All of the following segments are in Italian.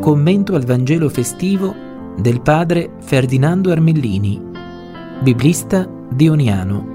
commento al Vangelo festivo del padre Ferdinando Armellini, biblista dioniano.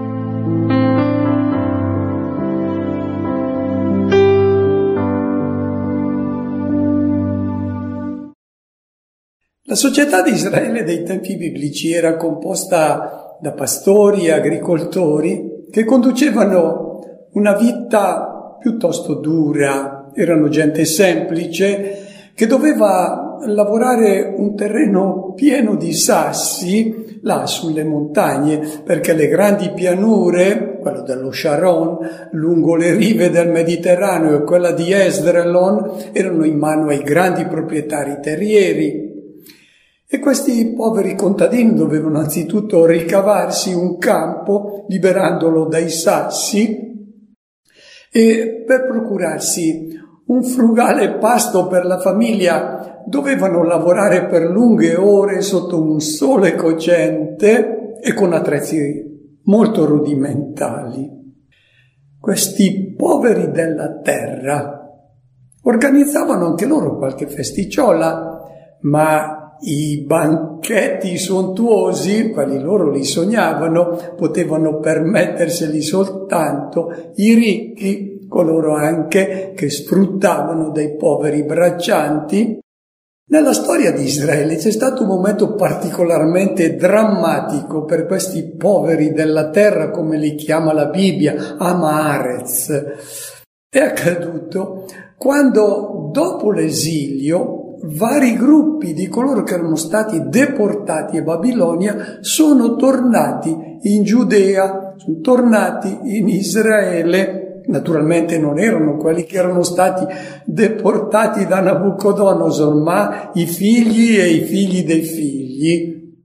La società di Israele dei tempi biblici era composta da pastori e agricoltori che conducevano una vita piuttosto dura. Erano gente semplice che doveva lavorare un terreno pieno di sassi là sulle montagne, perché le grandi pianure, quello dello Sharon, lungo le rive del Mediterraneo, e quella di Esdraelon, erano in mano ai grandi proprietari terrieri. E questi poveri contadini dovevano anzitutto ricavarsi un campo, liberandolo dai sassi, e per procurarsi un frugale pasto per la famiglia dovevano lavorare per lunghe ore sotto un sole cocente e con attrezzi molto rudimentali. Questi poveri della terra organizzavano anche loro qualche festicciola, ma i banchetti sontuosi, quali loro li sognavano, potevano permetterseli soltanto i ricchi, coloro anche che sfruttavano dei poveri braccianti. Nella storia di Israele c'è stato un momento particolarmente drammatico per questi poveri della terra, come li chiama la Bibbia, Am Haaretz. È accaduto quando, dopo l'esilio, vari gruppi di coloro che erano stati deportati a Babilonia sono tornati in Giudea, sono tornati in Israele. Naturalmente non erano quelli che erano stati deportati da Nabucodonosor, ma i figli e i figli dei figli.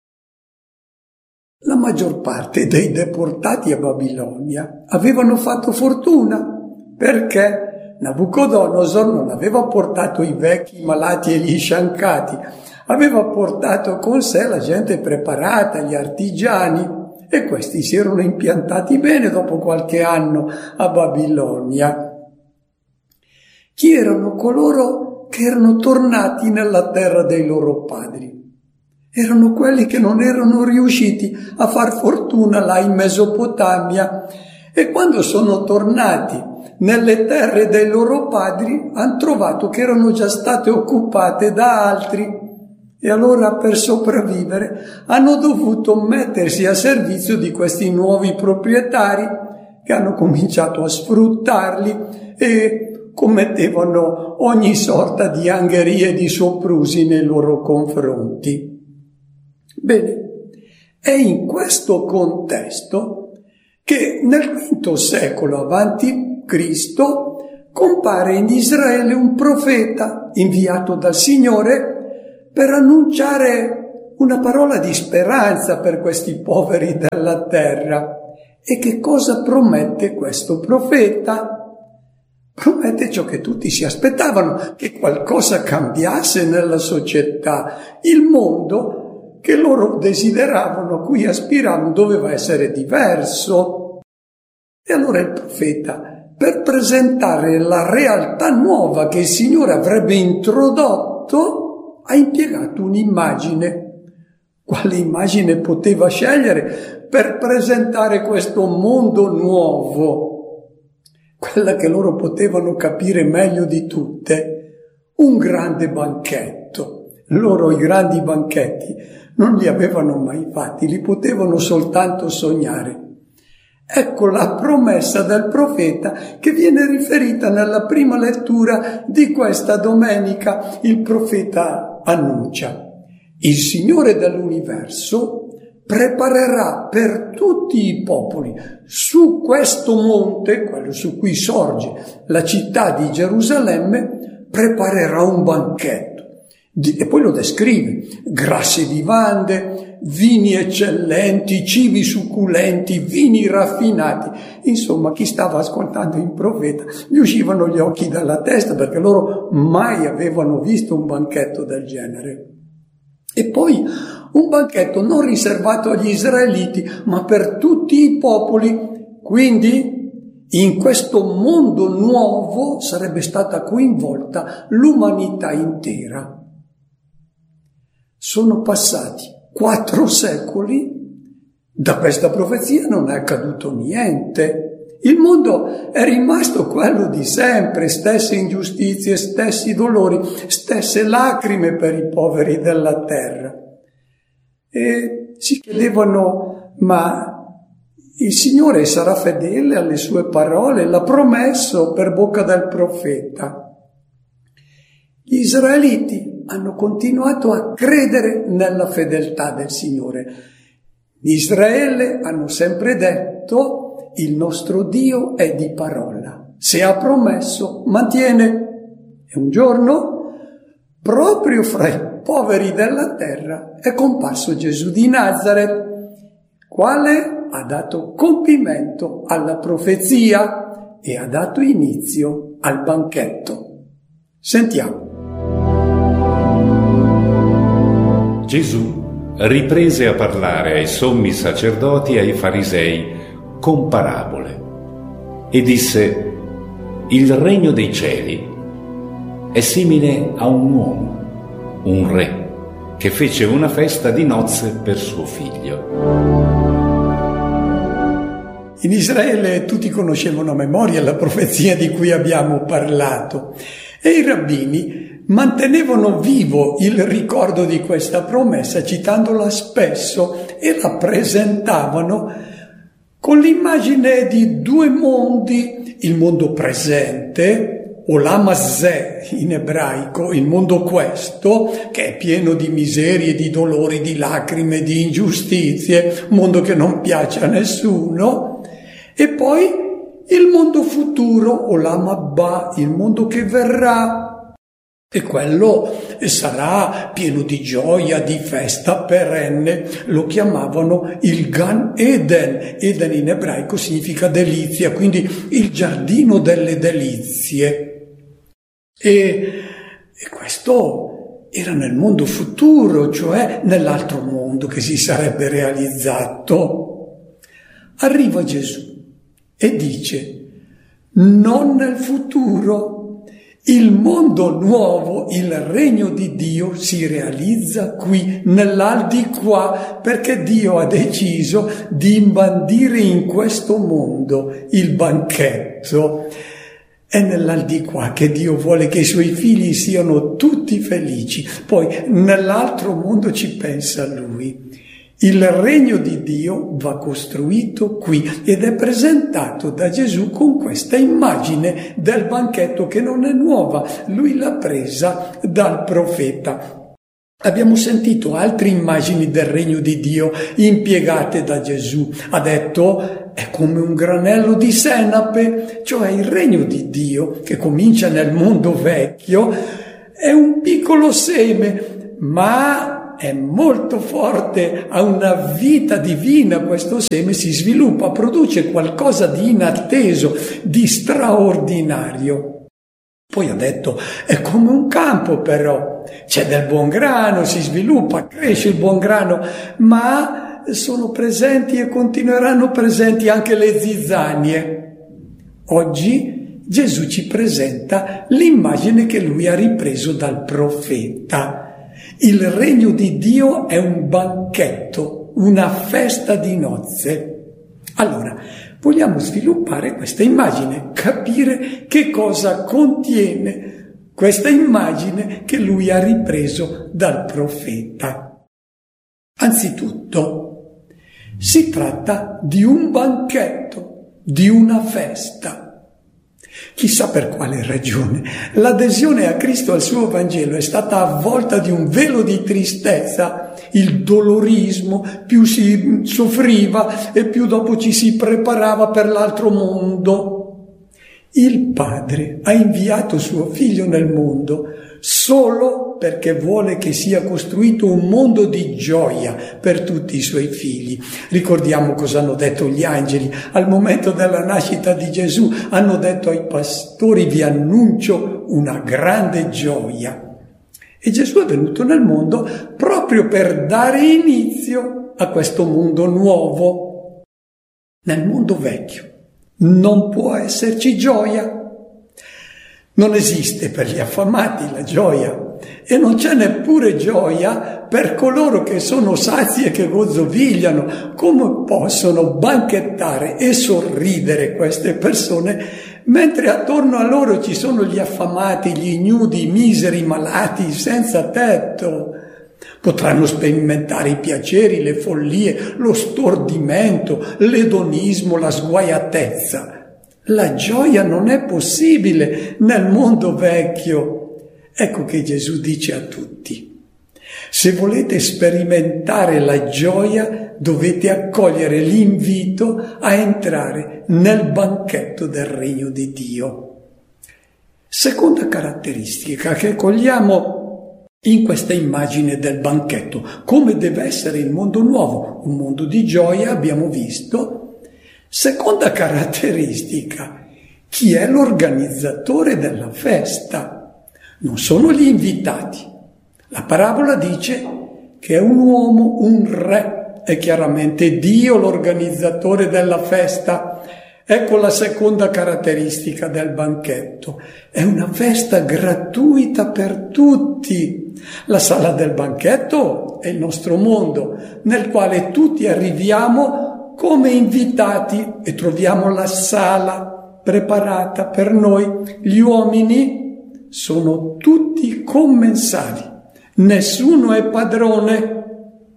La maggior parte dei deportati a Babilonia avevano fatto fortuna, perché Nabucodonosor non aveva portato i vecchi, i malati e gli sciancati, aveva portato con sé la gente preparata, gli artigiani, e questi si erano impiantati bene dopo qualche anno a Babilonia. Chi erano coloro che erano tornati nella terra dei loro padri? Erano quelli che non erano riusciti a far fortuna là in Mesopotamia, e quando sono tornati nelle terre dei loro padri hanno trovato che erano già state occupate da altri, e allora per sopravvivere hanno dovuto mettersi a servizio di questi nuovi proprietari che hanno cominciato a sfruttarli e commettevano ogni sorta di angherie e di soprusi nei loro confronti. Bene, è in questo contesto che nel V secolo avanti Cristo compare in Israele un profeta inviato dal Signore per annunciare una parola di speranza per questi poveri della terra. E che cosa promette questo profeta? Promette ciò che tutti si aspettavano, che qualcosa cambiasse nella società. Il mondo che loro desideravano, a cui aspiravano, doveva essere diverso. E allora il profeta, per presentare la realtà nuova che il Signore avrebbe introdotto, ha impiegato un'immagine. Quale immagine poteva scegliere per presentare questo mondo nuovo? Quella che loro potevano capire meglio di tutte, un grande banchetto. Loro i grandi banchetti non li avevano mai fatti, li potevano soltanto sognare. Ecco la promessa del profeta che viene riferita nella prima lettura di questa domenica. Il profeta annuncia: il Signore dell'universo preparerà per tutti i popoli su questo monte, quello su cui sorge la città di Gerusalemme, preparerà un banchetto. E poi lo descrive: grasse vivande, vini eccellenti, cibi succulenti, vini raffinati. Insomma, chi stava ascoltando il profeta gli uscivano gli occhi dalla testa, perché loro mai avevano visto un banchetto del genere. E poi un banchetto non riservato agli israeliti, ma per tutti i popoli. Quindi In questo mondo nuovo sarebbe stata coinvolta l'umanità intera. Sono passati 4 secoli, da questa profezia non è accaduto niente. Il mondo è rimasto quello di sempre, stesse ingiustizie, stessi dolori, stesse lacrime per i poveri della terra. E si chiedevano, ma il Signore sarà fedele alle sue parole? L'ha promesso per bocca del profeta. Gli israeliti hanno continuato a credere nella fedeltà del Signore. In Israele hanno sempre detto: il nostro Dio è di parola. Se ha promesso, mantiene. E un giorno, proprio fra i poveri della terra, è comparso Gesù di Nazaret, quale ha dato compimento alla profezia e ha dato inizio al banchetto. Sentiamo. Gesù riprese a parlare ai sommi sacerdoti e ai farisei con parabole e disse: il regno dei cieli è simile a un uomo, un re, che fece una festa di nozze per suo figlio. In Israele tutti conoscevano a memoria la profezia di cui abbiamo parlato e i rabbini mantenevano vivo il ricordo di questa promessa citandola spesso e la presentavano con l'immagine di 2 mondi: il mondo presente, Olam Hazeh in ebraico, il mondo questo, che è pieno di miserie, di dolori, di lacrime, di ingiustizie, un mondo che non piace a nessuno. E poi il mondo futuro, Olam Abba, il mondo che verrà, e quello sarà pieno di gioia, di festa perenne. Lo chiamavano il Gan Eden. Eden in ebraico significa delizia, quindi il giardino delle delizie. E questo era nel mondo futuro, cioè nell'altro mondo che si sarebbe realizzato. Arriva Gesù e dice: non nel futuro, il mondo nuovo, il regno di Dio si realizza qui, nell'aldilà, perché Dio ha deciso di imbandire in questo mondo il banchetto. È nell'aldilà che Dio vuole che i suoi figli siano tutti felici, poi nell'altro mondo ci pensa Lui. Il regno di Dio va costruito qui ed è presentato da Gesù con questa immagine del banchetto che non è nuova, lui l'ha presa dal profeta. Abbiamo sentito altre immagini del regno di Dio impiegate da Gesù. Ha detto: è come un granello di senape, cioè il regno di Dio che comincia nel mondo vecchio, è un piccolo seme, ma è molto forte, ha una vita divina, questo seme si sviluppa, produce qualcosa di inatteso, di straordinario. Poi ha detto: è come un campo però, c'è del buon grano, si sviluppa, cresce il buon grano, ma sono presenti e continueranno presenti anche le zizzanie. Oggi Gesù ci presenta l'immagine che lui ha ripreso dal profeta. Il regno di Dio è un banchetto, una festa di nozze. Allora, vogliamo sviluppare questa immagine, capire che cosa contiene questa immagine che lui ha ripreso dal profeta. Anzitutto, si tratta di un banchetto, di una festa. Chissà per quale ragione l'adesione a Cristo al suo Vangelo è stata avvolta di un velo di tristezza, il dolorismo, più si soffriva e più dopo ci si preparava per l'altro mondo. Il Padre ha inviato suo Figlio nel mondo solo perché vuole che sia costruito un mondo di gioia per tutti i suoi figli. Ricordiamo cosa hanno detto gli angeli al momento della nascita di Gesù. Hanno detto ai pastori: vi annuncio una grande gioia. E Gesù è venuto nel mondo proprio per dare inizio a questo mondo nuovo. Nel mondo vecchio non può esserci gioia. Non esiste per gli affamati la gioia e non c'è neppure gioia per coloro che sono sazi e che gozzovigliano. Come possono banchettare e sorridere queste persone mentre attorno a loro ci sono gli affamati, gli ignudi, i miseri, i malati, senza tetto? Potranno sperimentare i piaceri, le follie, lo stordimento, l'edonismo, la sguaiatezza. La gioia non è possibile nel mondo vecchio. Ecco che Gesù dice a tutti: se volete sperimentare la gioia, dovete accogliere l'invito a entrare nel banchetto del regno di Dio. Seconda caratteristica che cogliamo in questa immagine del banchetto: come deve essere il mondo nuovo, un mondo di gioia, abbiamo visto. Seconda caratteristica: chi è l'organizzatore della festa? Non sono gli invitati. La parabola dice che è un uomo, un re, è chiaramente Dio l'organizzatore della festa. Ecco la seconda caratteristica del banchetto: è una festa gratuita per tutti. La sala del banchetto è il nostro mondo, nel quale tutti arriviamo come invitati e troviamo la sala preparata per noi. Gli uomini sono tutti commensali, nessuno è padrone.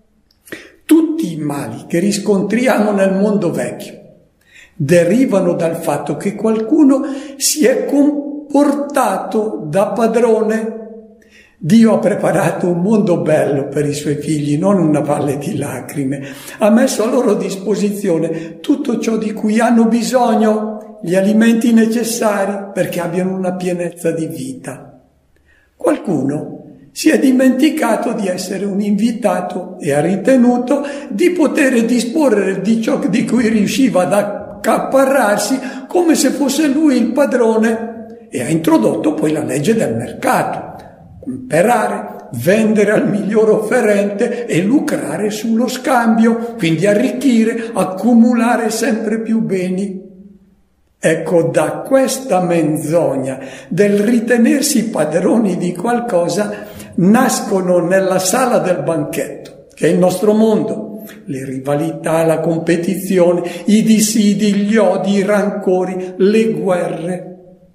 Tutti i mali che riscontriamo nel mondo vecchio derivano dal fatto che qualcuno si è comportato da padrone. Dio ha preparato un mondo bello per i suoi figli, non una valle di lacrime. Ha messo a loro disposizione tutto ciò di cui hanno bisogno, gli alimenti necessari perché abbiano una pienezza di vita. Qualcuno si è dimenticato di essere un invitato e ha ritenuto di poter disporre di ciò di cui riusciva ad accaparrarsi come se fosse lui il padrone, e ha introdotto poi la legge del mercato: comprare, vendere al miglior offerente e lucrare sullo scambio, quindi arricchire, accumulare sempre più beni. Ecco, da questa menzogna del ritenersi padroni di qualcosa nascono nella sala del banchetto, che è il nostro mondo, le rivalità, la competizione, i dissidi, gli odi, i rancori, le guerre.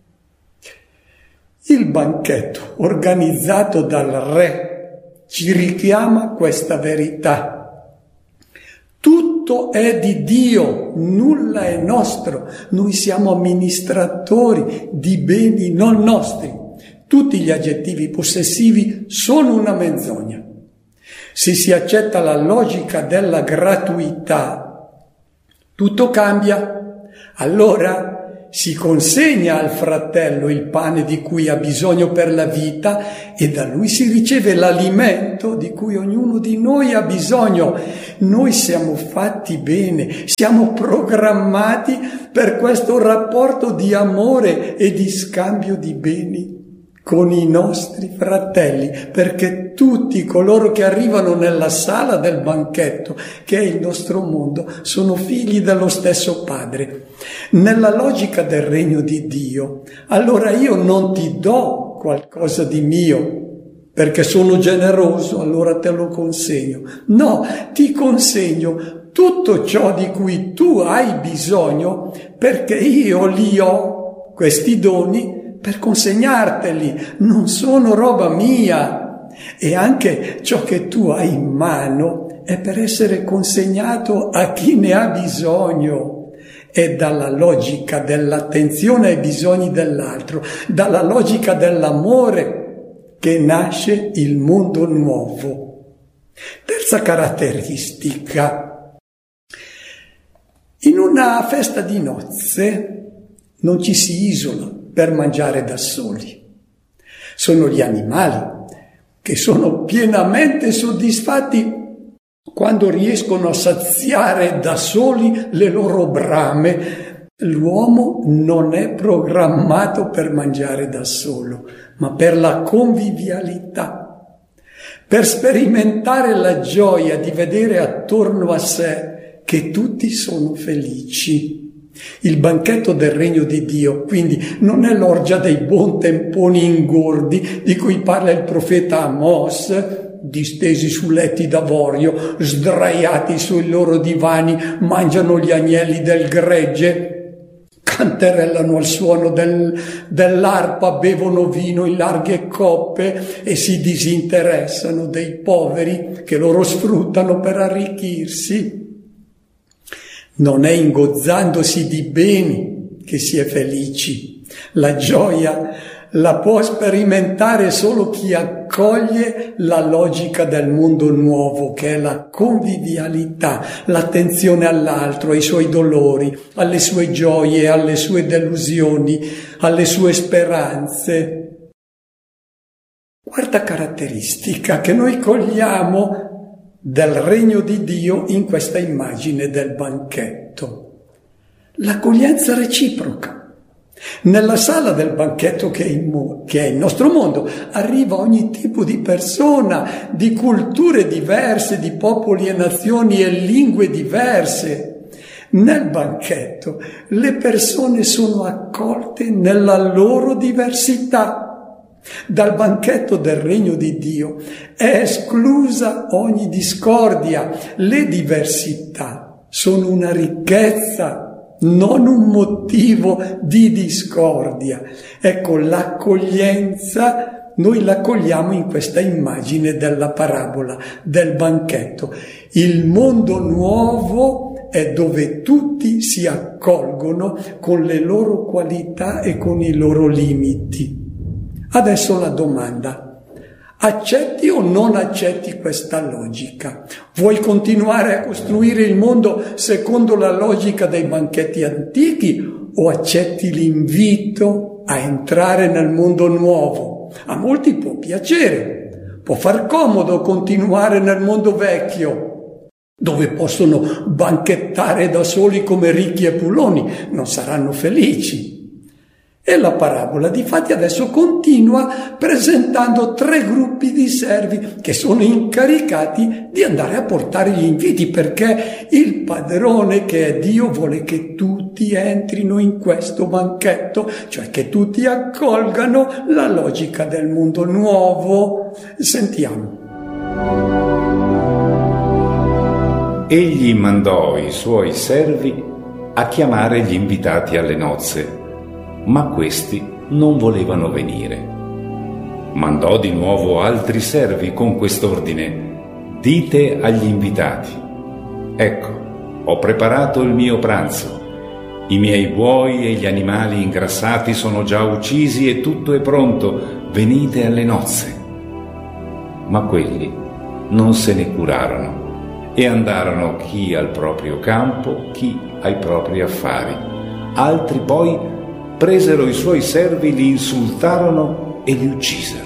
Il banchetto organizzato dal re ci richiama questa verità: tutto è di Dio, nulla è nostro, noi siamo amministratori di beni non nostri. Tutti gli aggettivi possessivi sono una menzogna. Se si accetta la logica della gratuità, tutto cambia. Allora si consegna al fratello il pane di cui ha bisogno per la vita e da lui si riceve l'alimento di cui ognuno di noi ha bisogno. Noi siamo fatti bene, siamo programmati per questo rapporto di amore e di scambio di beni con i nostri fratelli, perché tutti coloro che arrivano nella sala del banchetto, che è il nostro mondo, sono figli dello stesso Padre. Nella logica del regno di Dio, allora io non ti do qualcosa di mio perché sono generoso, allora te lo consegno. No, ti consegno tutto ciò di cui tu hai bisogno, perché io li ho, questi doni, per consegnarteli. Non sono roba mia. E anche ciò che tu hai in mano è per essere consegnato a chi ne ha bisogno. È dalla logica dell'attenzione ai bisogni dell'altro, dalla logica dell'amore, che nasce il mondo nuovo. Terza caratteristica: in una festa di nozze non ci si isola per mangiare da soli. Sono gli animali che sono pienamente soddisfatti quando riescono a saziare da soli le loro brame. L'uomo non è programmato per mangiare da solo, ma per la convivialità, per sperimentare la gioia di vedere attorno a sé che tutti sono felici. Il banchetto del regno di Dio, quindi, non è l'orgia dei buontemponi ingordi di cui parla il profeta Amos, distesi su letti d'avorio, sdraiati sui loro divani, mangiano gli agnelli del gregge, canterellano al suono dell'arpa, bevono vino in larghe coppe e si disinteressano dei poveri che loro sfruttano per arricchirsi. Non è ingozzandosi di beni che si è felici. La gioia la può sperimentare solo chi accoglie la logica del mondo nuovo, che è la convivialità, l'attenzione all'altro, ai suoi dolori, alle sue gioie, alle sue delusioni, alle sue speranze. Quarta caratteristica che noi cogliamo del regno di Dio in questa immagine del banchetto: l'accoglienza reciproca. Nella sala del banchetto che è il nostro mondo arriva ogni tipo di persona, di culture diverse, di popoli e nazioni e lingue diverse. Nel banchetto le persone sono accolte nella loro diversità. Dal banchetto del regno di Dio è esclusa ogni discordia. Le diversità sono una ricchezza, non un motivo di discordia. Ecco, l'accoglienza noi la cogliamo in questa immagine della parabola del banchetto. Il mondo nuovo è dove tutti si accolgono con le loro qualità e con i loro limiti. Adesso la domanda: accetti o non accetti questa logica? Vuoi continuare a costruire il mondo secondo la logica dei banchetti antichi o accetti l'invito a entrare nel mondo nuovo? A molti può piacere, può far comodo continuare nel mondo vecchio, dove possono banchettare da soli come ricchi e puloni, non saranno felici. E la parabola difatti adesso continua presentando 3 gruppi di servi che sono incaricati di andare a portare gli inviti, perché il padrone, che è Dio, vuole che tutti entrino in questo banchetto, cioè che tutti accolgano la logica del mondo nuovo. Sentiamo. Egli mandò i suoi servi a chiamare gli invitati alle nozze, ma questi non volevano venire. Mandò di nuovo altri servi con quest'ordine: dite agli invitati: ecco, ho preparato il mio pranzo, i miei buoi e gli animali ingrassati sono già uccisi e tutto è pronto, venite alle nozze. Ma quelli non se ne curarono e andarono chi al proprio campo, chi ai propri affari. Altri poi presero i suoi servi, li insultarono e li uccisero.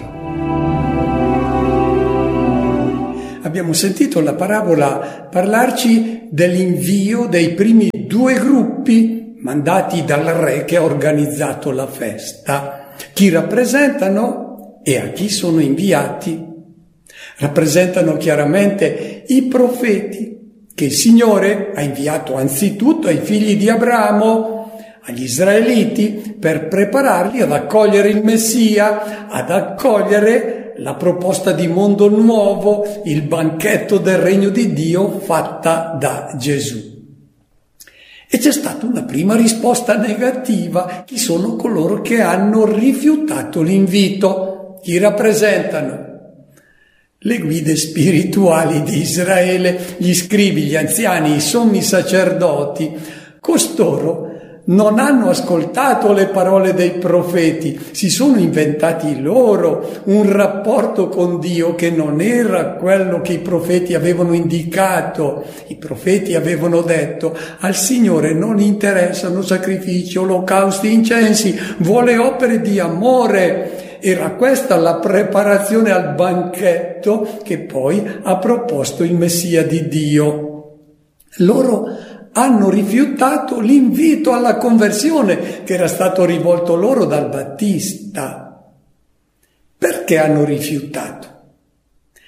Abbiamo sentito la parabola parlarci dell'invio dei primi 2 gruppi mandati dal re che ha organizzato la festa. Chi rappresentano e a chi sono inviati? Rappresentano chiaramente i profeti che il Signore ha inviato anzitutto ai figli di Abramo, agli israeliti, per prepararli ad accogliere il Messia, ad accogliere la proposta di mondo nuovo, il banchetto del regno di Dio fatta da Gesù. E c'è stata una prima risposta negativa. Chi sono coloro che hanno rifiutato l'invito? Chi rappresentano? Le guide spirituali di Israele, gli scribi, gli anziani, i sommi sacerdoti. Costoro non hanno ascoltato le parole dei profeti, si sono inventati loro un rapporto con Dio che non era quello che i profeti avevano indicato. I profeti avevano detto: al Signore non interessano sacrifici, olocausti, incensi, vuole opere di amore. Era questa la preparazione al banchetto che poi ha proposto il Messia di Dio. Loro hanno rifiutato l'invito alla conversione che era stato rivolto loro dal Battista. Perché hanno rifiutato?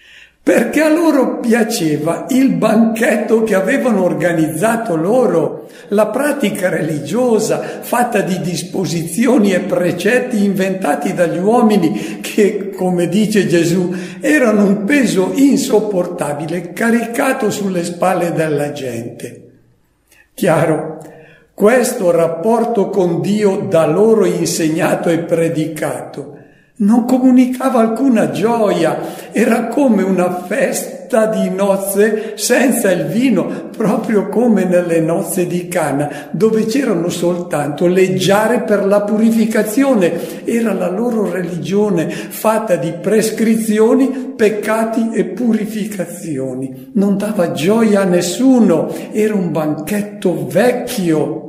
perché a loro piaceva il banchetto che avevano organizzato loro, la pratica religiosa fatta di disposizioni e precetti inventati dagli uomini che, come dice Gesù, erano un peso insopportabile caricato sulle spalle della gente. Chiaro, questo rapporto con Dio da loro insegnato e predicato non comunicava alcuna gioia, era come una festa di nozze senza il vino, proprio come nelle nozze di Cana, dove c'erano soltanto le giare per la purificazione. Era la loro religione fatta di prescrizioni, peccati e purificazioni. Non dava gioia a nessuno, era un banchetto vecchio.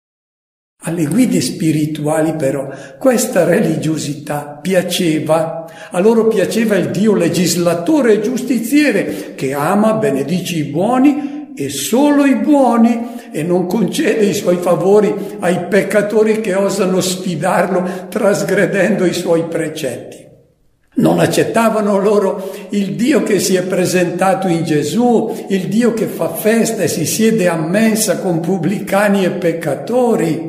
Alle guide spirituali però questa religiosità piaceva. A loro piaceva il Dio legislatore e giustiziere che ama, benedice i buoni e solo i buoni e non concede i suoi favori ai peccatori che osano sfidarlo trasgredendo i suoi precetti. Non accettavano loro il Dio che si è presentato in Gesù, il Dio che fa festa e si siede a mensa con pubblicani e peccatori.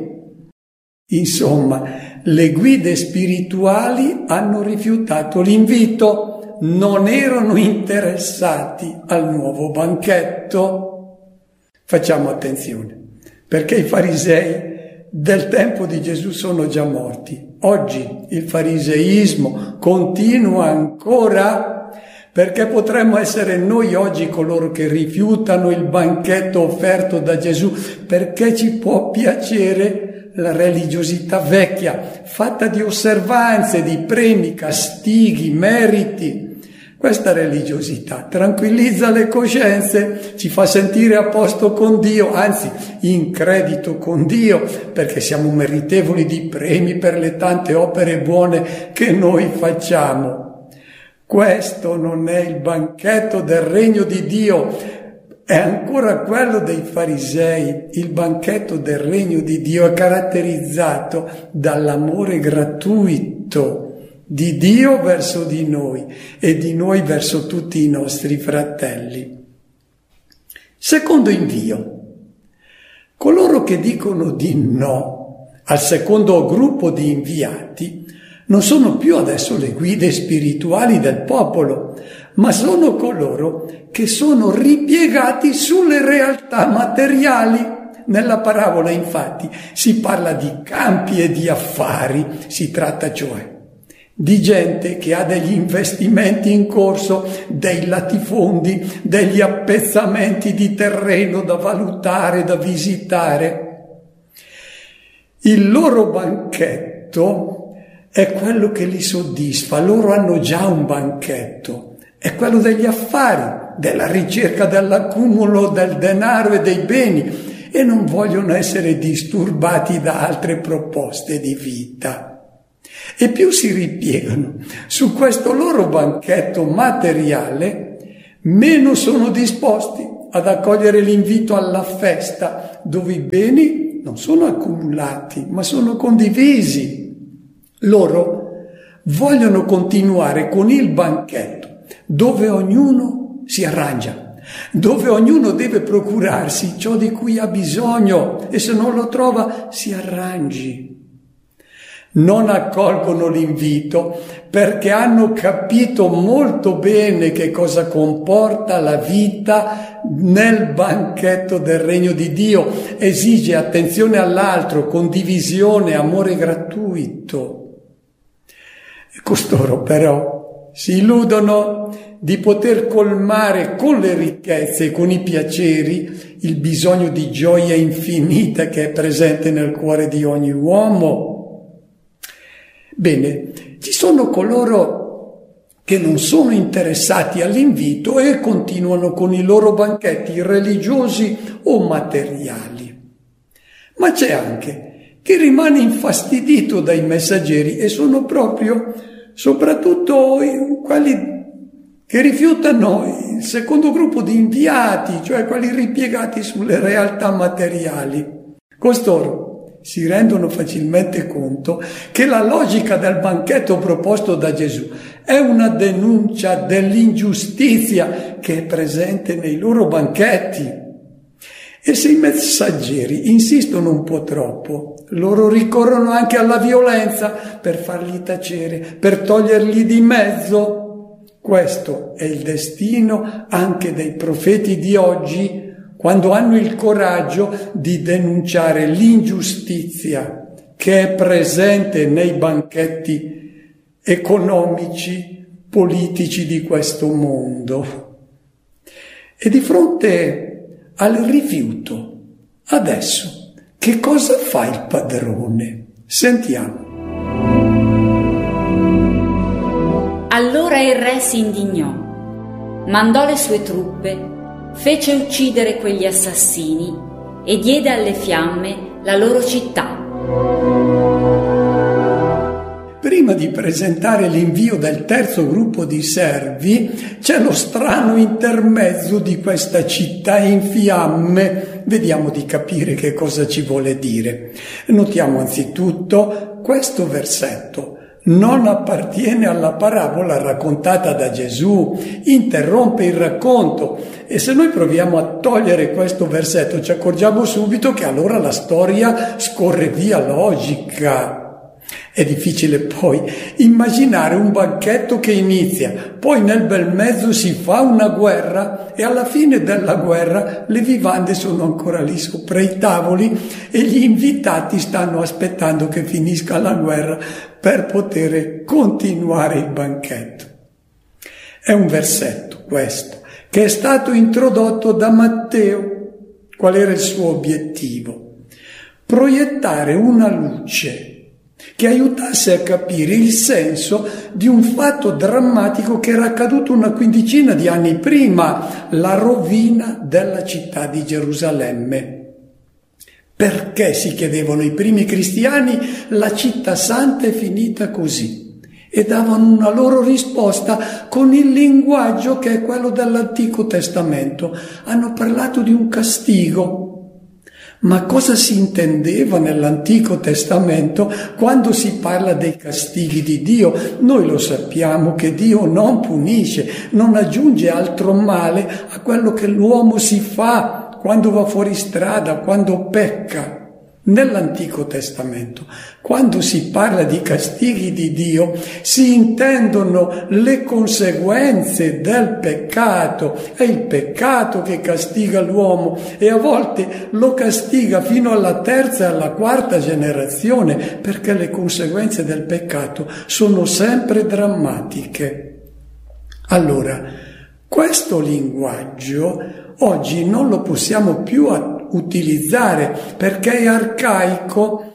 Insomma, le guide spirituali hanno rifiutato l'invito, non erano interessati al nuovo banchetto. Facciamo attenzione, perché i farisei del tempo di Gesù sono già morti. Oggi il fariseismo continua ancora, perché potremmo essere noi oggi coloro che rifiutano il banchetto offerto da Gesù, perché ci può piacere la religiosità vecchia, fatta di osservanze, di premi, castighi, meriti. Questa religiosità tranquillizza le coscienze, ci fa sentire a posto con Dio, anzi in credito con Dio, perché siamo meritevoli di premi per le tante opere buone che noi facciamo. Questo non è il banchetto del regno di Dio, è ancora quello dei farisei. Il banchetto del regno di Dio è caratterizzato dall'amore gratuito di Dio verso di noi e di noi verso tutti i nostri fratelli. Secondo invio. Coloro che dicono di no al secondo gruppo di inviati non sono più adesso le guide spirituali del popolo, ma sono coloro che sono ripiegati sulle realtà materiali. Nella parabola, infatti, si parla di campi e di affari, si tratta cioè di gente che ha degli investimenti in corso, dei latifondi, degli appezzamenti di terreno da valutare, da visitare. Il loro banchetto è quello che li soddisfa, loro hanno già un banchetto, è quello degli affari, della ricerca dell'accumulo del denaro e dei beni, e non vogliono essere disturbati da altre proposte di vita. E più si ripiegano su questo loro banchetto materiale, meno sono disposti ad accogliere l'invito alla festa, dove i beni non sono accumulati, ma sono condivisi. Loro vogliono continuare con il banchetto, dove ognuno si arrangia, dove ognuno deve procurarsi ciò di cui ha bisogno e se non lo trova si arrangi. Non accolgono l'invito perché hanno capito molto bene che cosa comporta la vita nel banchetto del regno di Dio. Esige attenzione all'altro, condivisione, amore gratuito. E costoro però si illudono di poter colmare con le ricchezze e con i piaceri il bisogno di gioia infinita che è presente nel cuore di ogni uomo. Bene, ci sono coloro che non sono interessati all'invito e continuano con i loro banchetti religiosi o materiali. Ma c'è anche chi rimane infastidito dai messaggeri e sono proprio, soprattutto quelli che rifiutano il secondo gruppo di inviati, cioè quelli ripiegati sulle realtà materiali. Costoro si rendono facilmente conto che la logica del banchetto proposto da Gesù è una denuncia dell'ingiustizia che è presente nei loro banchetti. E se i messaggeri insistono un po' troppo, loro ricorrono anche alla violenza per farli tacere, per toglierli di mezzo. Questo è il destino anche dei profeti di oggi, quando hanno il coraggio di denunciare l'ingiustizia che è presente nei banchetti economici, politici di questo mondo. E di fronte al rifiuto, adesso, che cosa fa il padrone? Sentiamo. Allora il re si indignò, mandò le sue truppe, fece uccidere quegli assassini e diede alle fiamme la loro città. Prima di presentare l'invio del terzo gruppo di servi, c'è lo strano intermezzo di questa città in fiamme. Vediamo di capire che cosa ci vuole dire. Notiamo anzitutto questo versetto. Non appartiene alla parabola raccontata da Gesù, interrompe il racconto. E se noi proviamo a togliere questo versetto, ci accorgiamo subito che allora la storia scorre via logica. È difficile poi immaginare un banchetto che inizia, poi nel bel mezzo si fa una guerra e alla fine della guerra le vivande sono ancora lì sopra i tavoli e gli invitati stanno aspettando che finisca la guerra per poter continuare il banchetto. È un versetto questo che è stato introdotto da Matteo. Qual era il suo obiettivo? Proiettare una luce che aiutasse a capire il senso di un fatto drammatico che era accaduto una quindicina di anni prima, la rovina della città di Gerusalemme. Perché, si chiedevano i primi cristiani, la città santa è finita così? E davano una loro risposta con il linguaggio che è quello dell'Antico Testamento. Hanno parlato di un castigo. Ma cosa si intendeva nell'Antico Testamento quando si parla dei castighi di Dio? Noi lo sappiamo che Dio non punisce, non aggiunge altro male a quello che l'uomo si fa quando va fuori strada, quando pecca. Nell'Antico Testamento, quando si parla di castighi di Dio, si intendono le conseguenze del peccato. È il peccato che castiga l'uomo e a volte lo castiga fino alla terza e alla quarta generazione, perché le conseguenze del peccato sono sempre drammatiche. Allora, questo linguaggio oggi non lo possiamo più utilizzare perché è arcaico.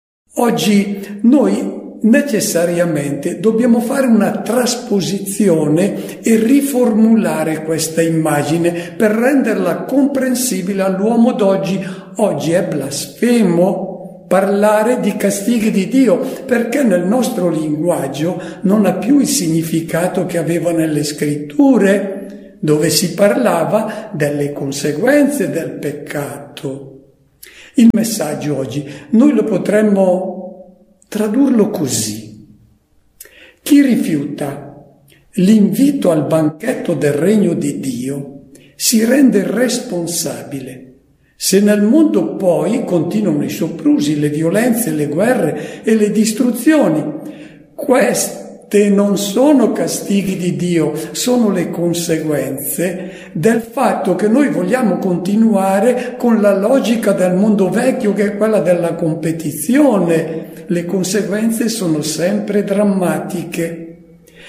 Oggi noi necessariamente dobbiamo fare una trasposizione e riformulare questa immagine per renderla comprensibile all'uomo d'oggi. Oggi è blasfemo parlare di castighi di Dio perché nel nostro linguaggio non ha più il significato che aveva nelle scritture, dove si parlava delle conseguenze del peccato. Il messaggio oggi noi lo potremmo tradurlo così: chi rifiuta l'invito al banchetto del regno di Dio si rende responsabile. Se nel mondo poi continuano i soprusi, le violenze, le guerre e le distruzioni, queste non sono castighi di Dio, sono le conseguenze del fatto che noi vogliamo continuare con la logica del mondo vecchio, che è quella della competizione. Le conseguenze sono sempre drammatiche.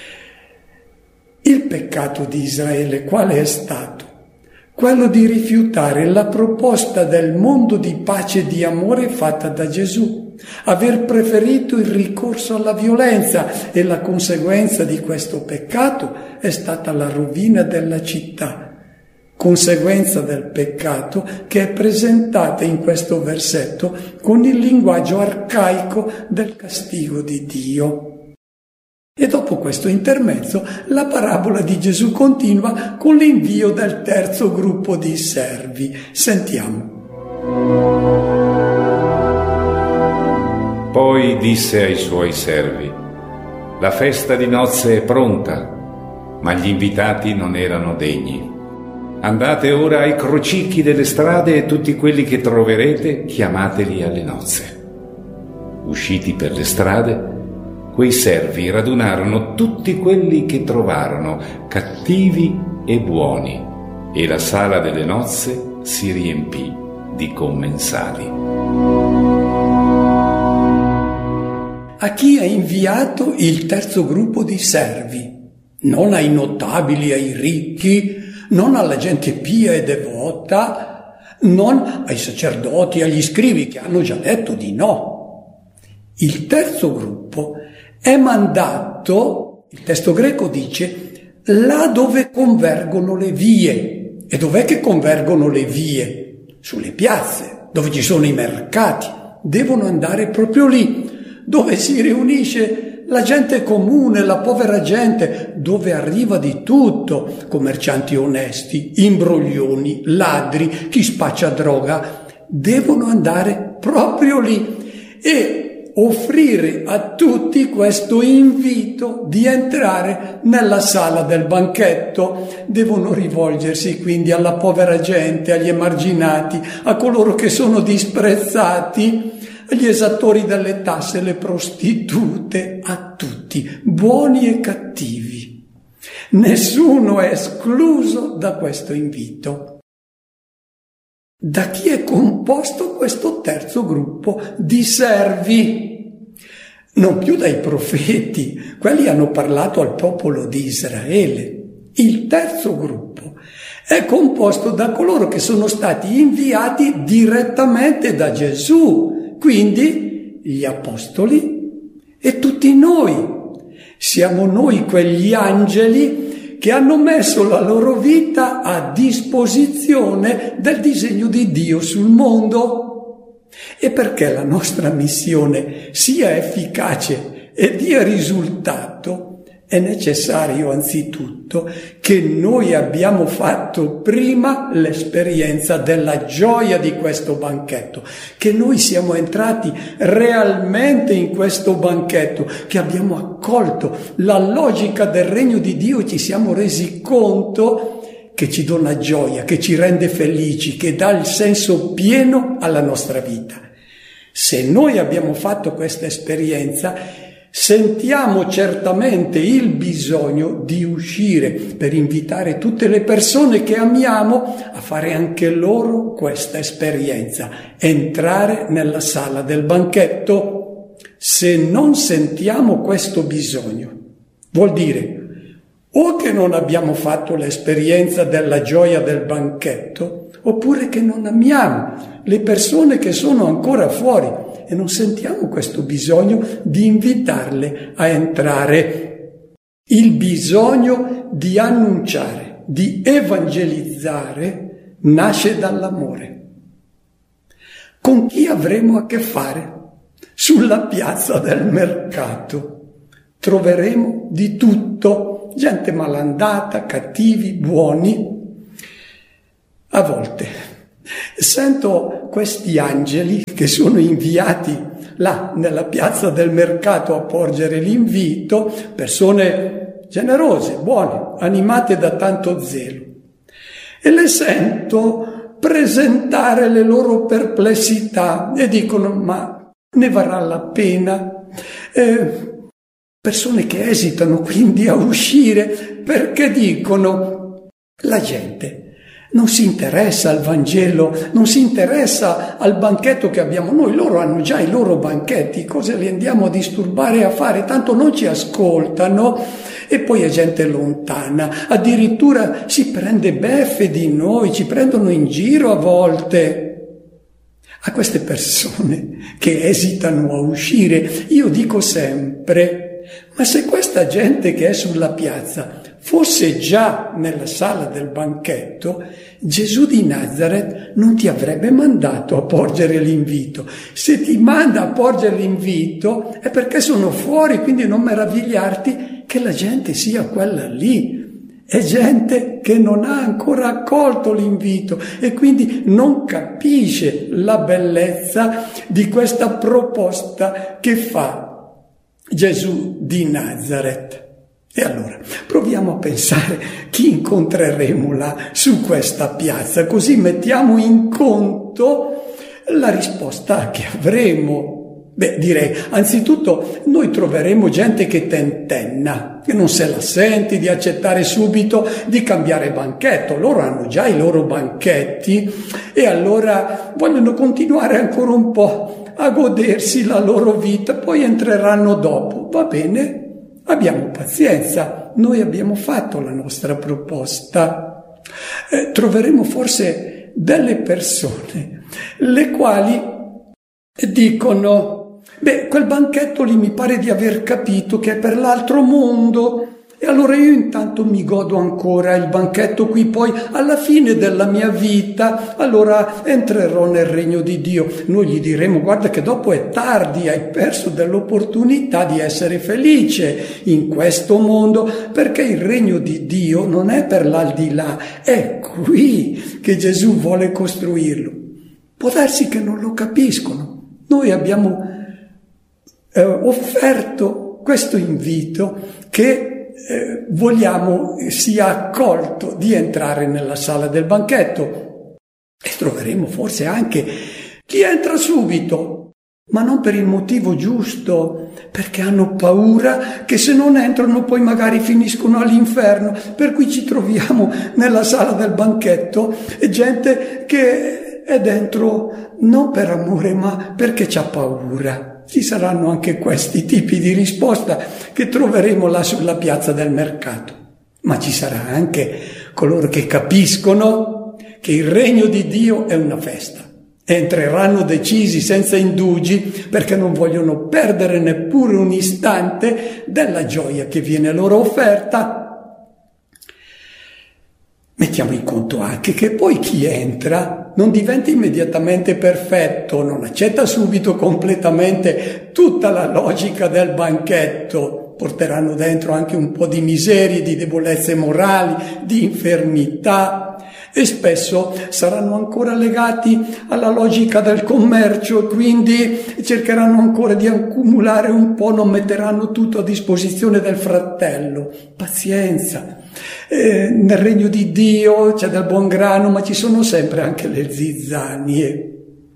Il peccato di Israele quale è stato? Quello di rifiutare la proposta del mondo di pace e di amore fatta da Gesù. Aver preferito il ricorso alla violenza e la conseguenza di questo peccato è stata la rovina della città, conseguenza del peccato che è presentata in questo versetto con il linguaggio arcaico del castigo di Dio. E dopo questo intermezzo la parabola di Gesù continua con l'invio del terzo gruppo di servi. Sentiamo. Poi disse ai suoi servi: la festa di nozze è pronta, ma gli invitati non erano degni. Andate ora ai crocicchi delle strade e tutti quelli che troverete chiamateli alle nozze. Usciti per le strade, quei servi radunarono tutti quelli che trovarono, cattivi e buoni, e la sala delle nozze si riempì di commensali. A chi ha inviato il terzo gruppo di servi? Non ai notabili, ai ricchi, non alla gente pia e devota, non ai sacerdoti, agli scribi che hanno già detto di no. Il terzo gruppo è mandato, il testo greco dice, là dove convergono le vie. E dov'è che convergono le vie? Sulle piazze, dove ci sono i mercati. Devono andare proprio lì, dove si riunisce la gente comune, la povera gente, dove arriva di tutto, commercianti onesti, imbroglioni, ladri, chi spaccia droga, devono andare proprio lì e offrire a tutti questo invito di entrare nella sala del banchetto. Devono rivolgersi quindi alla povera gente, agli emarginati, a coloro che sono disprezzati, agli esattori delle tasse, le prostitute, a tutti, buoni e cattivi. Nessuno è escluso da questo invito. Da chi è composto questo terzo gruppo di servi? Non più dai profeti, quelli hanno parlato al popolo di Israele. Il terzo gruppo è composto da coloro che sono stati inviati direttamente da Gesù, quindi gli apostoli e tutti noi. Siamo noi quegli angeli che hanno messo la loro vita a disposizione del disegno di Dio sul mondo. E perché la nostra missione sia efficace e dia risultato, è necessario anzitutto che noi abbiamo fatto prima l'esperienza della gioia di questo banchetto, che noi siamo entrati realmente in questo banchetto, che abbiamo accolto la logica del regno di Dio e ci siamo resi conto che ci dona gioia, che ci rende felici, che dà il senso pieno alla nostra vita. Se noi abbiamo fatto questa esperienza, sentiamo certamente il bisogno di uscire per invitare tutte le persone che amiamo a fare anche loro questa esperienza, entrare nella sala del banchetto. Se non sentiamo questo bisogno, vuol dire o che non abbiamo fatto l'esperienza della gioia del banchetto, oppure che non amiamo le persone che sono ancora fuori e non sentiamo questo bisogno di invitarle a entrare. Il bisogno di annunciare, di evangelizzare, nasce dall'amore. Con chi avremo a che fare? Sulla piazza del mercato troveremo di tutto, gente malandata, cattivi, buoni. A volte sento questi angeli che sono inviati là nella piazza del mercato a porgere l'invito, persone generose, buone, animate da tanto zelo, e le sento presentare le loro perplessità e dicono: ma ne varrà la pena? Persone che esitano quindi a uscire perché dicono: la gente non si interessa al Vangelo, non si interessa al banchetto che abbiamo noi, loro hanno già i loro banchetti, cosa li andiamo a disturbare a fare? Tanto non ci ascoltano. E poi è gente lontana, addirittura si prende beffe di noi, ci prendono in giro a volte. A queste persone che esitano a uscire io dico sempre: ma se questa gente che è sulla piazza fosse già nella sala del banchetto, Gesù di Nazaret non ti avrebbe mandato a porgere l'invito. Se ti manda a porgere l'invito è perché sono fuori, quindi non meravigliarti che la gente sia quella lì. È gente che non ha ancora accolto l'invito e quindi non capisce la bellezza di questa proposta che fa Gesù di Nazareth. E allora proviamo a pensare chi incontreremo là su questa piazza, così mettiamo in conto la risposta che avremo. Beh, direi, anzitutto noi troveremo gente che tentenna, che non se la sente di accettare subito di cambiare banchetto. Loro hanno già i loro banchetti e allora vogliono continuare ancora un po' a godersi la loro vita, poi entreranno dopo. Va bene, abbiamo pazienza, noi abbiamo fatto la nostra proposta. Troveremo forse delle persone le quali dicono: beh, quel banchetto lì mi pare di aver capito che è per l'altro mondo e allora io intanto mi godo ancora il banchetto qui, poi alla fine della mia vita allora entrerò nel regno di Dio. Noi gli diremo: guarda che dopo è tardi, hai perso dell'opportunità di essere felice in questo mondo, perché il regno di Dio non è per l'aldilà, è qui che Gesù vuole costruirlo. Può darsi che non lo capiscono. Noi abbiamo offerto questo invito che vogliamo sia accolto, di entrare nella sala del banchetto, e troveremo forse anche chi entra subito, ma non per il motivo giusto, perché hanno paura che se non entrano poi magari finiscono all'inferno, per cui ci troviamo nella sala del banchetto gente che è dentro non per amore ma perché c'ha paura. Ci saranno anche questi tipi di risposta che troveremo là sulla piazza del mercato. Ma ci sarà anche coloro che capiscono che il regno di Dio è una festa. Entreranno decisi, senza indugi, perché non vogliono perdere neppure un istante della gioia che viene loro offerta. Mettiamo in conto anche che poi chi entra non diventa immediatamente perfetto, non accetta subito completamente tutta la logica del banchetto. Porteranno dentro anche un po' di miserie, di debolezze morali, di infermità, e spesso saranno ancora legati alla logica del commercio e quindi cercheranno ancora di accumulare un po', non metteranno tutto a disposizione del fratello. Pazienza. Nel regno di Dio c'è del buon grano, ma ci sono sempre anche le zizzanie.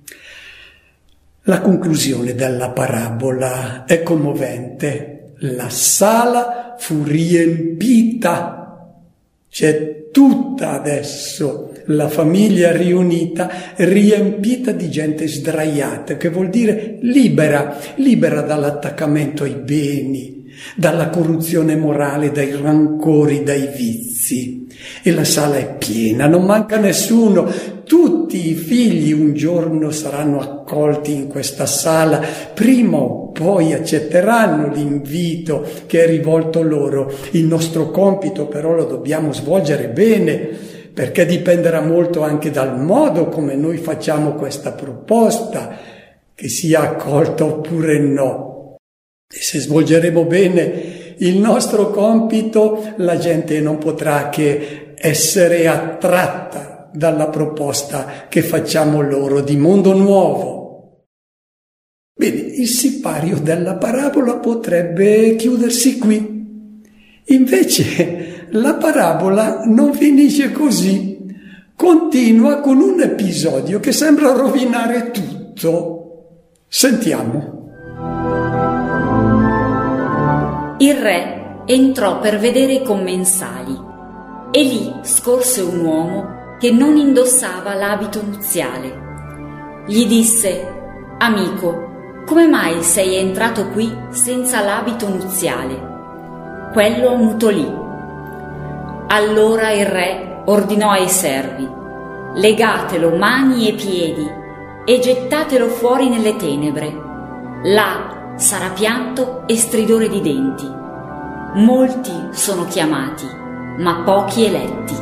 La conclusione della parabola è commovente. La sala fu riempita, c'è tutta adesso la famiglia riunita, riempita di gente sdraiata, che vuol dire libera dall'attaccamento ai beni, dalla corruzione morale, dai rancori, dai vizi. E la sala è piena, non manca nessuno. Tutti i figli un giorno saranno accolti in questa sala, prima o poi accetteranno l'invito che è rivolto loro. Il nostro compito però lo dobbiamo svolgere bene, perché dipenderà molto anche dal modo come noi facciamo questa proposta, che sia accolta oppure no. E se svolgeremo bene il nostro compito, la gente non potrà che essere attratta dalla proposta che facciamo loro di mondo nuovo. Bene, il sipario della parabola potrebbe chiudersi qui. Invece la parabola non finisce così, continua con un episodio che sembra rovinare tutto. Sentiamo. Il re entrò per vedere i commensali e lì scorse un uomo che non indossava l'abito nuziale. Gli disse: «Amico, come mai sei entrato qui senza l'abito nuziale?» Quello mutolì. Allora il re ordinò ai servi: «Legatelo mani e piedi e gettatelo fuori nelle tenebre. Là sarà pianto e stridore di denti. Molti sono chiamati, ma pochi eletti».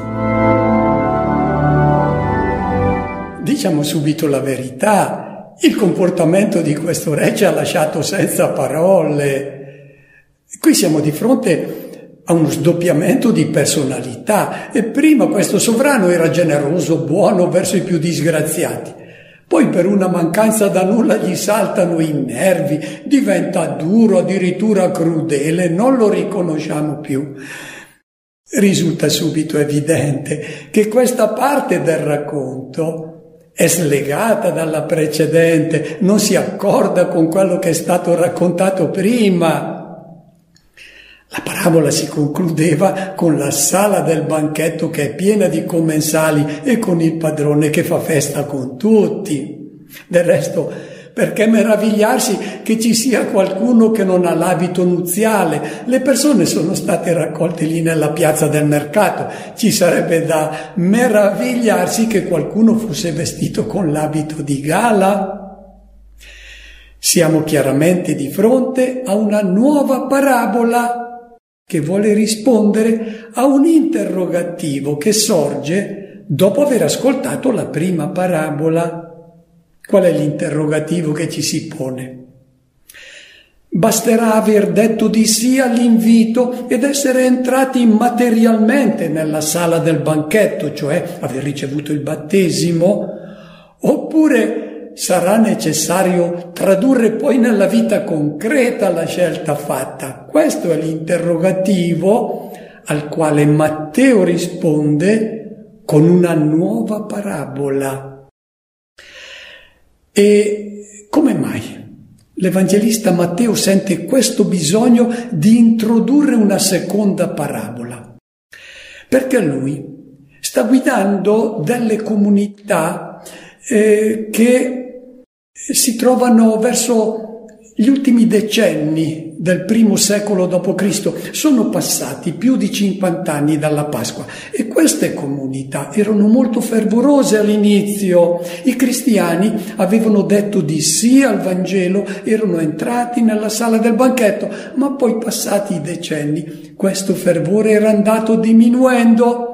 Diciamo subito la verità. Il comportamento di questo re ci ha lasciato senza parole. Qui siamo di fronte ha uno sdoppiamento di personalità, e prima questo sovrano era generoso, buono verso i più disgraziati. Poi per una mancanza da nulla gli saltano i nervi, diventa duro, addirittura crudele, non lo riconosciamo più. Risulta subito evidente che questa parte del racconto è slegata dalla precedente, non si accorda con quello che è stato raccontato prima. La parabola si concludeva con la sala del banchetto che è piena di commensali e con il padrone che fa festa con tutti. Del resto, perché meravigliarsi che ci sia qualcuno che non ha l'abito nuziale? Le persone sono state raccolte lì nella piazza del mercato. Ci sarebbe da meravigliarsi che qualcuno fosse vestito con l'abito di gala. Siamo chiaramente di fronte a una nuova parabola che vuole rispondere a un interrogativo che sorge dopo aver ascoltato la prima parabola. Qual è l'interrogativo che ci si pone? Basterà aver detto di sì all'invito ed essere entrati materialmente nella sala del banchetto, cioè aver ricevuto il battesimo, oppure sarà necessario tradurre poi nella vita concreta la scelta fatta? Questo è l'interrogativo al quale Matteo risponde con una nuova parabola. E come mai l'Evangelista Matteo sente questo bisogno di introdurre una seconda parabola? Perché lui sta guidando delle comunità che si trovano verso gli ultimi decenni del primo secolo d.C. Sono passati più di 50 anni dalla Pasqua e queste comunità erano molto fervorose all'inizio. I cristiani avevano detto di sì al Vangelo, erano entrati nella sala del banchetto, ma poi passati i decenni questo fervore era andato diminuendo.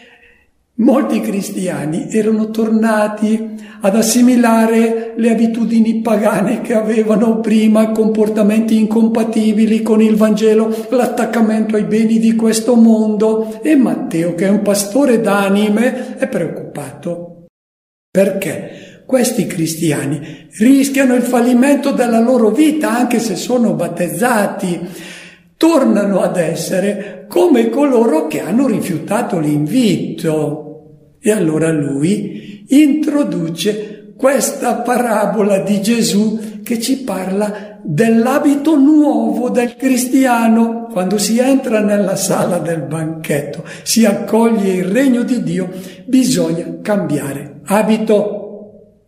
Molti cristiani erano tornati ad assimilare le abitudini pagane che avevano prima, comportamenti incompatibili con il Vangelo, l'attaccamento ai beni di questo mondo, e Matteo, che è un pastore d'anime, è preoccupato. Perché questi cristiani rischiano il fallimento della loro vita, anche se sono battezzati. Tornano ad essere come coloro che hanno rifiutato l'invito. E allora lui introduce questa parabola di Gesù che ci parla dell'abito nuovo del cristiano. Quando si entra nella sala del banchetto, si accoglie il regno di Dio, bisogna cambiare abito.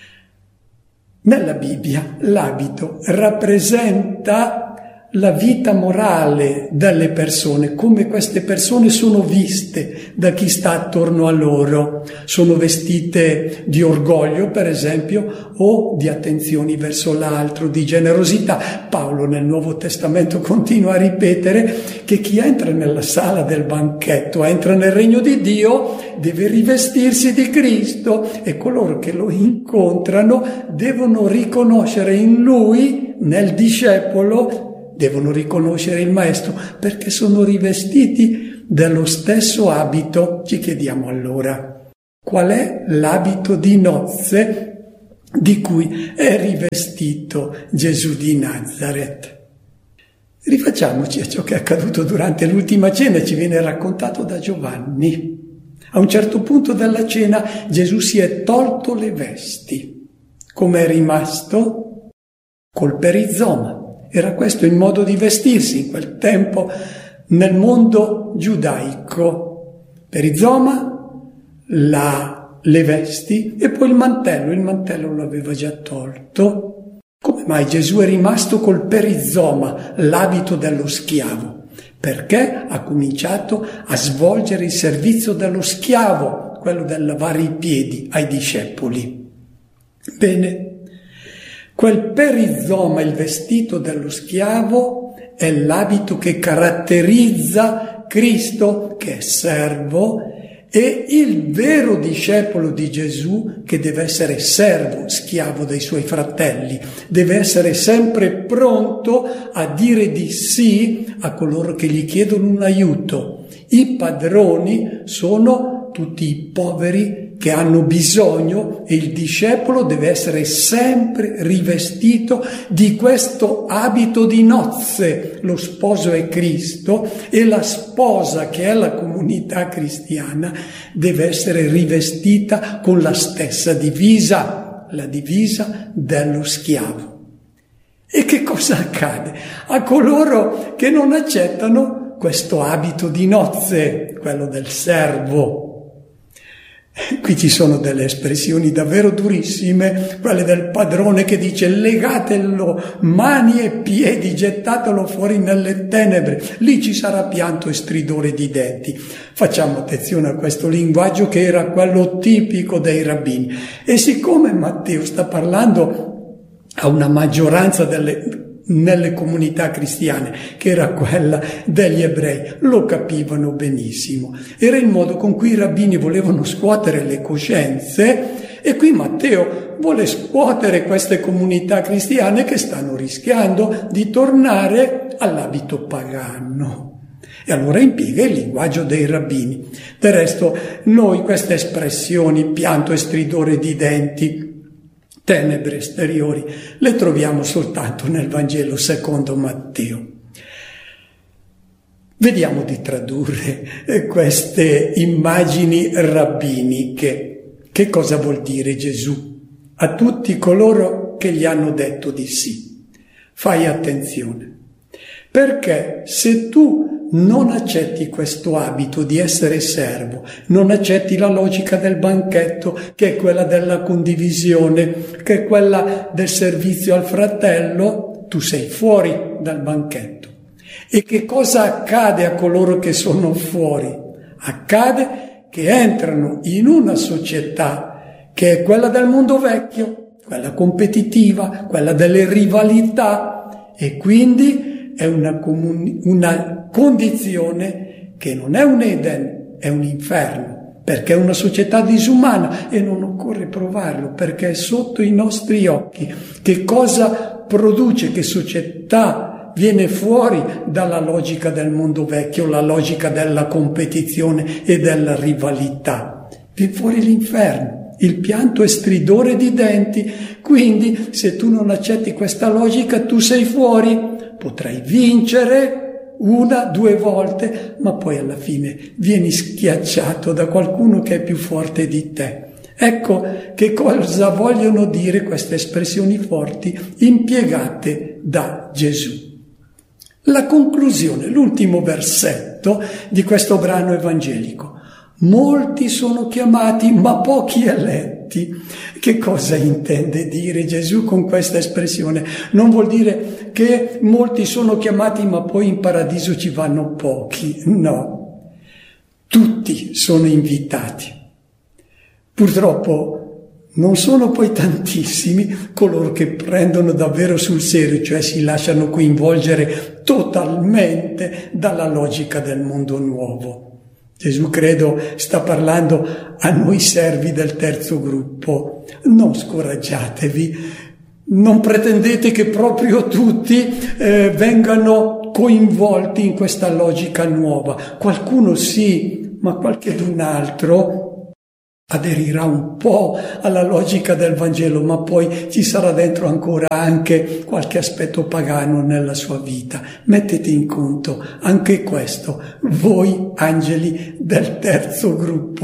Nella Bibbia l'abito rappresenta la vita morale delle persone, come queste persone sono viste da chi sta attorno a loro. Sono vestite di orgoglio, per esempio, o di attenzioni verso l'altro, di generosità. Paolo nel Nuovo Testamento continua a ripetere che chi entra nella sala del banchetto, entra nel regno di Dio, deve rivestirsi di Cristo, e coloro che lo incontrano devono riconoscere in lui, nel discepolo, devono riconoscere il Maestro, perché sono rivestiti dello stesso abito. Ci chiediamo allora, qual è l'abito di nozze di cui è rivestito Gesù di Nazaret? Rifacciamoci a ciò che è accaduto durante l'ultima cena, ci viene raccontato da Giovanni. A un certo punto della cena Gesù si è tolto le vesti. Come è rimasto? Col perizoma. Era questo il modo di vestirsi in quel tempo nel mondo giudaico. Perizoma, le vesti e poi il mantello lo aveva già tolto. Come mai Gesù è rimasto col perizoma, l'abito dello schiavo? Perché ha cominciato a svolgere il servizio dello schiavo, quello del lavare i piedi ai discepoli. Bene. Quel perizoma, il vestito dello schiavo, è l'abito che caratterizza Cristo, che è servo E il vero discepolo di Gesù, che deve essere servo, schiavo dei suoi fratelli, deve essere sempre pronto a dire di sì a coloro che gli chiedono un aiuto. I padroni sono tutti i poveri che hanno bisogno e il discepolo deve essere sempre rivestito di questo abito di nozze. Lo sposo è Cristo e la sposa, che è la comunità cristiana, deve essere rivestita con la stessa divisa, la divisa dello schiavo. E che cosa accade a coloro che non accettano questo abito di nozze, quello del servo? Qui ci sono delle espressioni davvero durissime, quelle del padrone che dice: legatelo mani e piedi, gettatelo fuori nelle tenebre, lì ci sarà pianto e stridore di denti. Facciamo attenzione a questo linguaggio che era quello tipico dei rabbini. E siccome Matteo sta parlando a una maggioranza nelle comunità cristiane, che era quella degli ebrei, lo capivano benissimo. Era il modo con cui i rabbini volevano scuotere le coscienze, e qui Matteo vuole scuotere queste comunità cristiane che stanno rischiando di tornare all'abito pagano. E allora impiega il linguaggio dei rabbini. Del resto noi queste espressioni, pianto e stridore di denti, tenebre esteriori, le troviamo soltanto nel Vangelo secondo Matteo. Vediamo di tradurre queste immagini rabbiniche. Che cosa vuol dire Gesù a tutti coloro che gli hanno detto di sì? Fai attenzione, perché se tu non accetti questo abito di essere servo, non accetti la logica del banchetto, che è quella della condivisione, che è quella del servizio al fratello, tu sei fuori dal banchetto. E che cosa accade a coloro che sono fuori? Accade che entrano in una società che è quella del mondo vecchio, quella competitiva, quella delle rivalità, e quindi è una condizione che non è un Eden, è un inferno, perché è una società disumana e non occorre provarlo, perché è sotto i nostri occhi. Che cosa produce, che società viene fuori dalla logica del mondo vecchio, la logica della competizione e della rivalità? Viene fuori l'inferno, il pianto e stridore di denti. Quindi se tu non accetti questa logica, tu sei fuori. Potrai vincere 1, 2 volte, ma poi alla fine vieni schiacciato da qualcuno che è più forte di te. Ecco che cosa vogliono dire queste espressioni forti impiegate da Gesù. La conclusione, l'ultimo versetto di questo brano evangelico. Molti sono chiamati, ma pochi eletti. Che cosa intende dire Gesù con questa espressione? Non vuol dire che molti sono chiamati, ma poi in paradiso ci vanno pochi. No, tutti sono invitati. Purtroppo non sono poi tantissimi coloro che prendono davvero sul serio, cioè si lasciano coinvolgere totalmente dalla logica del mondo nuovo. Gesù, credo, sta parlando a noi servi del terzo gruppo. Non scoraggiatevi, non pretendete che proprio tutti vengano coinvolti in questa logica nuova. Qualcuno sì, ma qualchedun altro aderirà un po' alla logica del Vangelo, ma poi ci sarà dentro ancora anche qualche aspetto pagano nella sua vita. Mettete in conto anche questo, voi angeli del terzo gruppo.